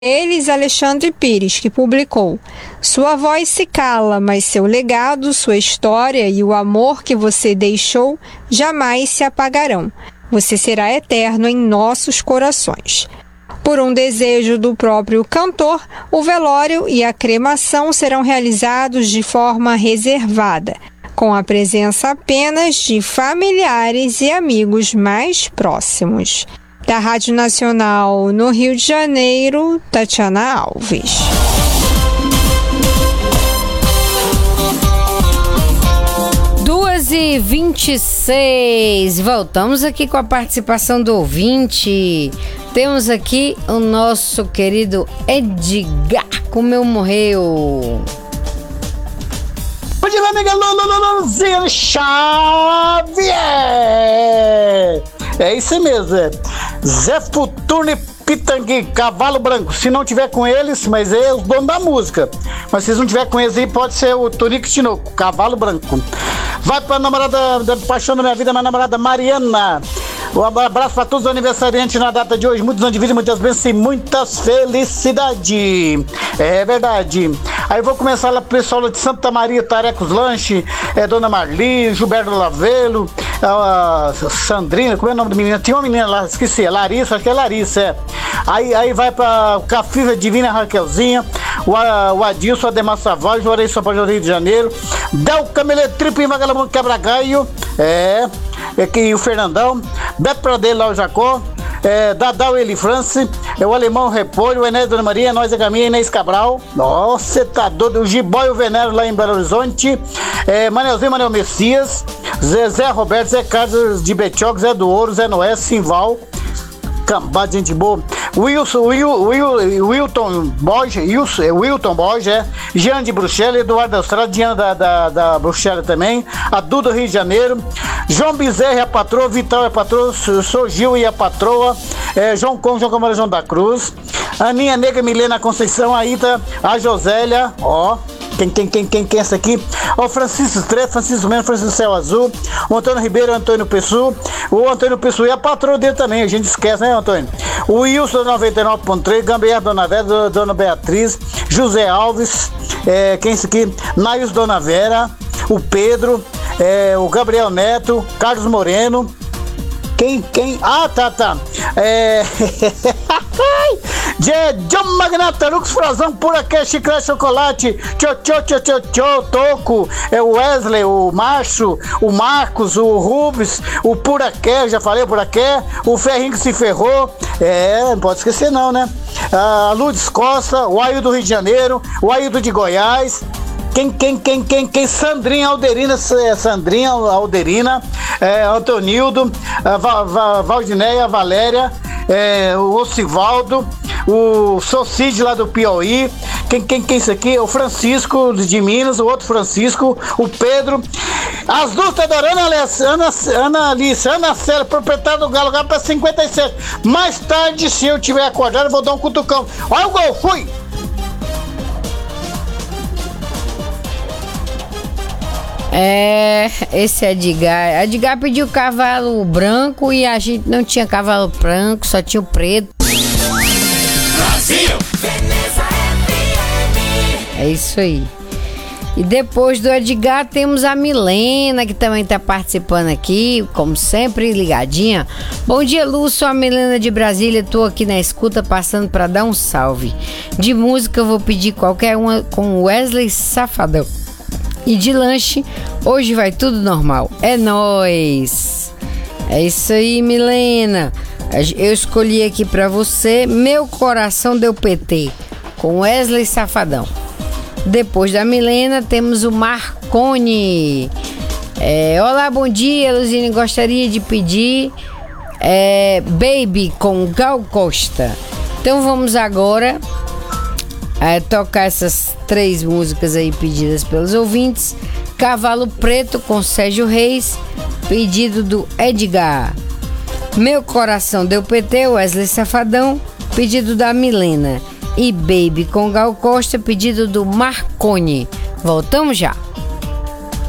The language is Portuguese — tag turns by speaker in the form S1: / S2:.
S1: Eles, Alexandre Pires, que publicou: "Sua voz se cala, mas seu legado, sua história e o amor que você deixou jamais se apagarão. Você será eterno em nossos corações." Por um desejo do próprio cantor, o velório e a cremação serão realizados de forma reservada, com a presença apenas de familiares e amigos mais próximos. Da Rádio Nacional no Rio de Janeiro, Tatiana Alves.
S2: 2h26, voltamos aqui com a participação do ouvinte. Temos aqui o nosso querido Edgar, como eu morreu.
S3: Bom dia, minha amiga Luluzinha Xavier! É isso mesmo, Zé Futurno e Pitangui, Cavalo Branco. Se não tiver com eles, mas é os donos da música. Mas se não tiver com eles aí, pode ser o Tonico Tinoco, Cavalo Branco. Vai pra namorada da paixão da minha vida, minha namorada Mariana. Um abraço para todos os aniversariantes na data de hoje. Muitos anos de vida, muitas bênçãos e muitas felicidades. É verdade. Aí vou começar lá pro pessoal de Santa Maria, Tarecos Lanche, Dona Marli, Gilberto Lavelo, Sandrina, como é o nome da menina? Tinha uma menina lá, esqueci, Larissa, acho que é Larissa, Aí vai pra Cafiva Divina Raquelzinha, o Adilson, Ademar Savage, Juarez São Paulo, Rio de Janeiro, Del Cameletripe, Vagalume Quebra-Gaio, aqui o Fernandão, Beto Pradeiro, lá o Jacó, Dadal Eli France, o Alemão Repolho, o Enéas Dona Maria, Nós é Caminha, Inês Cabral, nossa, você tá doido, o Gibói o Venero lá em Belo Horizonte, Manelzinho, Manel Messias, Zé Roberto, Zé Carlos de Betioc, Zé do Ouro, Zé Noé, Simval, cambada de gente boa, Wilton Borges, Jean de Bruxelas, Eduardo da Austrália, Diana da Bruxelas também, a Duda Rio de Janeiro, João Bezerra e a patroa, Vital e a patroa, sou Gil e a patroa, João Conde, João Camarão, João da Cruz, Aninha Negra, Milena Conceição, a Ita, a Josélia, Quem é essa aqui? O Francisco Treto, Francisco Mendes, Francisco Céu Azul, o Antônio Ribeiro, Antônio Pessu, o Antônio Pessu e a patroa dele também, a gente esquece, né, Antônio? O Wilson 99.3, Gambiar Dona Vera, Dona Beatriz, José Alves, quem é esse aqui? Nails Dona Vera, o Pedro, o Gabriel Neto, Carlos Moreno. Quem? Ah, tá. John Magnata, Lux Frazão, Puraquê, Chiclete, Chocolate, Tchô, Toco, o Wesley, o Macho, o Marcos, o Rubens, o Puraquê, já falei, Puraquê, o Ferrinho que se ferrou, não pode esquecer não, né? A Lourdes Costa, o Aildo do Rio de Janeiro, o Aildo de Goiás. Quem? Sandrinha Alderina, Antonildo, Valdineia, Valéria, o Ocivaldo, o Socide lá do Piauí. Quem é isso aqui? O Francisco de Minas, o outro Francisco, o Pedro. As duas tá adorando, Ana Alice, Ana Célia, proprietária do Galo, para 57. Mais tarde, se eu tiver acordado, eu vou dar um cutucão. Olha o gol, fui!
S2: Esse Edgar pediu cavalo branco e a gente não tinha cavalo branco, só tinha o preto.
S4: Brasil!
S2: É isso aí. E depois do Edgar temos a Milena, que também tá participando aqui, como sempre, ligadinha. Bom dia, Lu, sou a Milena de Brasília, tô aqui na escuta, passando para dar um salve. De música eu vou pedir qualquer uma com Wesley Safadão. E de lanche, hoje vai tudo normal. É nóis! É isso aí, Milena. Eu escolhi aqui pra você Meu Coração Deu PT, com Wesley Safadão. Depois da Milena, temos o Marconi. Olá, bom dia, Luzine. Gostaria de pedir Baby, com Gal Costa. Então vamos agora tocar essas 3 músicas aí pedidas pelos ouvintes. Cavalo Preto, com Sérgio Reis, pedido do Edgar. Meu Coração Deu PT, Wesley Safadão, pedido da Milena. E Baby, com Gal Costa, pedido do Marconi. Voltamos já.